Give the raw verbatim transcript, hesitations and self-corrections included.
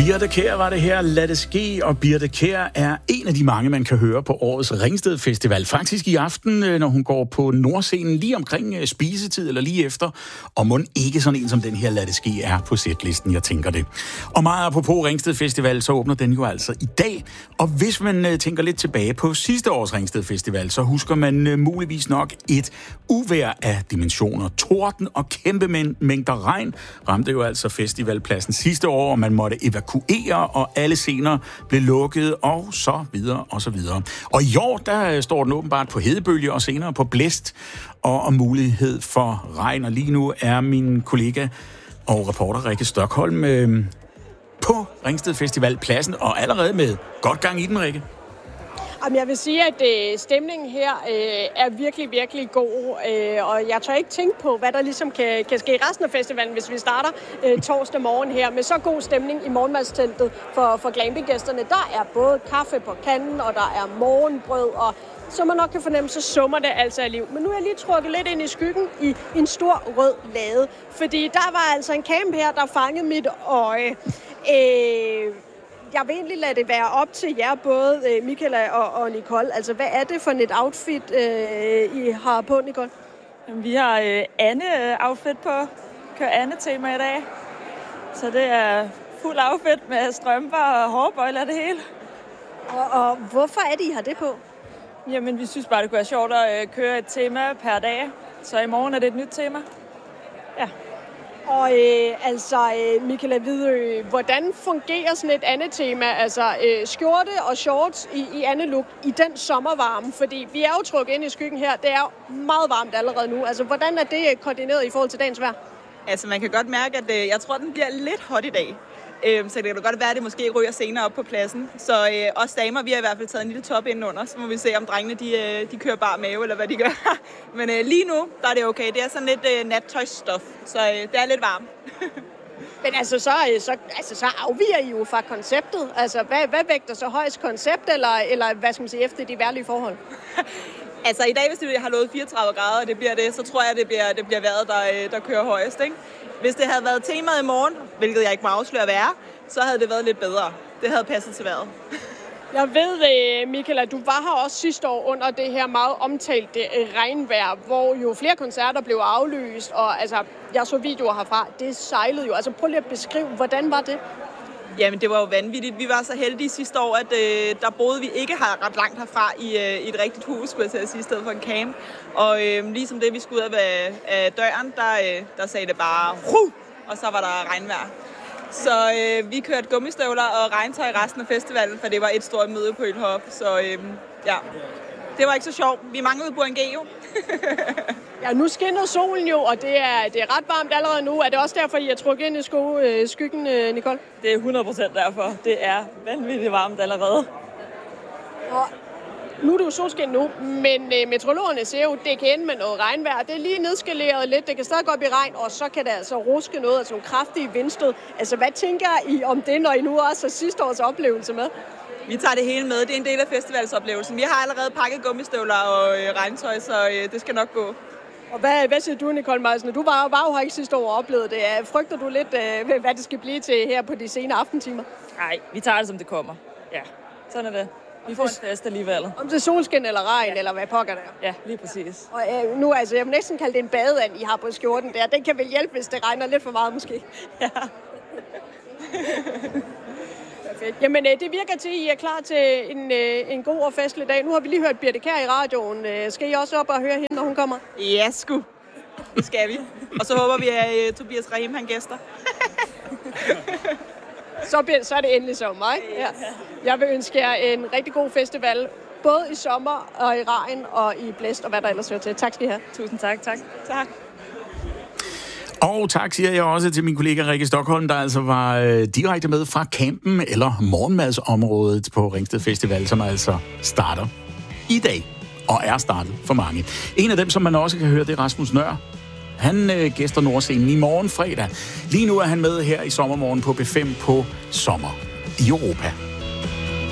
Birthe Kjær var det her, lad det ske, og Birthe Kjær er en af de mange, man kan høre på årets Ringsted Festival. Faktisk i aften, når hun går på Nordscenen lige omkring spisetid eller lige efter, og må ikke sådan en som den her, lad det ske, er på setlisten, jeg tænker det. Og meget apropos Ringsted Festival, så åbner den jo altså i dag, og hvis man tænker lidt tilbage på sidste års Ringsted Festival, så husker man muligvis nok et uvejr af dimensioner. Torden og kæmpe mængder regn ramte jo altså festivalpladsen sidste år, og man måtte evakuere, og alle scener blev lukket, og så videre, og så videre. Og i år, der står den åbenbart på hedebølge, og senere på blæst, og om mulighed for regn. Og lige nu er min kollega og reporter Rikke Stokholm øh, på Ringsted Festivalpladsen, og allerede med godt gang i den, Rikke. Jeg vil sige, at øh, stemningen her øh, er virkelig, virkelig god, øh, og jeg tør ikke tænke på, hvad der ligesom kan, kan ske i resten af festivalen, hvis vi starter øh, torsdag morgen her med så god stemning i morgenmadsteltet for, for glampinggæsterne. Der er både kaffe på kanden, og der er morgenbrød, og som man nok kan fornemme, så summer det altså af liv. Men nu er jeg lige trukket lidt ind i skyggen i en stor rød lade, fordi der var altså en camp her, der fangede mit øje. Øh, Jeg vil egentlig lade det være op til jer, både Michaela og, og Nicole. Altså, hvad er det for et outfit, øh, I har på, Nicole? Vi har øh, Anne-outfit på. Kører Anne-tema i dag. Så det er fuld outfit med strømper og hårbøjler og det hele. Og, og hvorfor er det, I har det på? Jamen, vi synes bare, det kunne være sjovt at øh, køre et tema per dag. Så i morgen er det et nyt tema. Ja. Og øh, altså, øh, Michaela Hvidø, hvordan fungerer sådan et andet tema? Altså, øh, skjorte og shorts i, i andet look i den sommervarme? Fordi vi er jo trukket ind i skyggen her. Det er jo meget varmt allerede nu. Altså, hvordan er det koordineret i forhold til dagens vejr? Altså, man kan godt mærke, at øh, jeg tror, den bliver lidt hot i dag. Øh, så det kan godt være, at det måske ryger senere op på pladsen. Så øh, os damer, vi har i hvert fald taget en lille top indenunder. Så må vi se, om drengene de, øh, de kører bare mave, eller hvad de gør. Men øh, lige nu, der er det okay. Det er sådan lidt øh, nattøjsstof, så øh, det er lidt varmt. Men altså så, så, altså, så afviger I jo fra konceptet. Altså, hvad, hvad vægter så højst, koncept, eller, eller hvad skal man sige, efter de vejrlige forhold? Altså i dag, hvis det har lovet fireogtredive grader, og det bliver det, så tror jeg, det bliver, det bliver vejret, der, der kører højest, ikke? Hvis det havde været temaet i morgen, hvilket jeg ikke må afsløre at være, så havde det været lidt bedre. Det havde passet til vejret. Jeg ved, Michaela, du var her også sidste år under det her meget omtalte regnvejr, hvor jo flere koncerter blev aflyst, og altså, jeg så videoer herfra, det sejlede jo. Altså prøv lige at beskrive, hvordan var det? Jamen, det var jo vanvittigt. Vi var så heldige sidste år, at øh, der boede vi ikke ret langt herfra i, øh, i et rigtigt hus, skulle jeg til at sige, i stedet for en camp. Og øh, ligesom det, vi skulle ud af, af døren, der, øh, der sagde det bare Ruh! Og så var der regnvejr. Så øh, vi kørte gummistøvler og regntøj resten af festivalen, for det var et stort møde på Ølhop. Så øh, ja, det var ikke så sjovt. Vi manglede Burangeo. Ja, nu skinner solen jo, og det er, det er ret varmt allerede nu. Er det også derfor, I er trukket ind i sko, øh, skyggen, øh, Nicole? Det er hundrede procent derfor. Det er vanvittigt varmt allerede. Og nu er det jo solskin nu, men øh, meteorologerne siger jo, at det kan ende med noget regnvejr. Det er lige nedskaleret lidt, det kan stadig gå op i regn, og så kan det altså ruske noget, altså nogle kraftige vindstød. Altså, hvad tænker I om det, når I nu også har sidste års oplevelse med? Vi tager det hele med. Det er en del af festivalsoplevelsen. Vi har allerede pakket gummistøvler og øh, regntøj, så øh, det skal nok gå. Og hvad, hvad siger du, Nicole Meisner? Du var, var jo her ikke sidste år og oplevede det. Frygter du lidt, øh, hvad det skal blive til her på de sene aftentimer? Nej, vi tager det, som det kommer. Ja, sådan er det. Vi får en fest alligevel. Om det er solskin eller regn, ja. Eller hvad pokker der er. Ja, lige præcis. Og øh, nu, altså, jeg vil næsten kalde det en badeand, I har på skjorten der. Den kan vel hjælpe, hvis det regner lidt for meget, måske. Ja. Jamen, det virker til, at I er klar til en, en god og festlig dag. Nu har vi lige hørt Birthe Kjær i radioen. Skal I også op og høre hende, når hun kommer? Ja, sgu. Det skal vi. Og så håber vi, at Tobias Rahim, han gæster. så, så er det endelig sommer, ikke? Ja. Jeg vil ønske jer en rigtig god festival. Både i sommer og i regn og i blæst og hvad der ellers hører til. Tak skal I have. Tusind tak. Tak. Tak. Og tak siger jeg også til min kollega Rikke Stokholm, der altså var øh, direkte med fra campen eller morgenmadsområdet på Ringsted Festival, som altså starter i dag og er startet for mange. En af dem, som man også kan høre, det er Rasmus Nøhr. Han øh, gæster Nordscenen i morgen fredag. Lige nu er han med her i sommermorgen på B fem på Sommer i Europa.